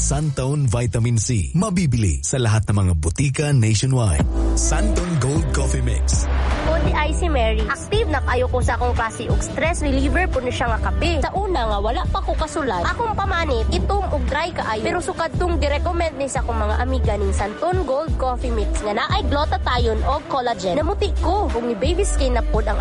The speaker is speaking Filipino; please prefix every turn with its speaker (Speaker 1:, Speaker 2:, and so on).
Speaker 1: Santone Vitamin C. Mabibili sa lahat ng mga butika nationwide. Santone Gold Coffee Mix.
Speaker 2: O di ay si Mary. Active na kayo ko sa akong klase og stress reliever po na siya nga kape. Sa una nga wala pa ko kasulat. Akong pamanit, itom og dry kaayo. Pero sukad tong girecommend ni sa akong mga amiga ning Santone Gold Coffee Mix nga naay glutathione og collagen. Namuti ko kung ni baby skin na pod ang